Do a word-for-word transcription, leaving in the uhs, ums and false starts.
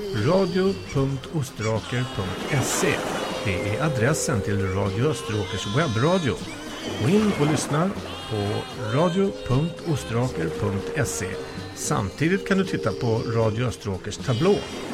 radio punkt osteråker punkt se. Det är adressen till Radio Österåkers webbradio. Gå in och lyssna på radio punkt osteråker punkt se. Samtidigt kan du titta på Radio Österåkers tablå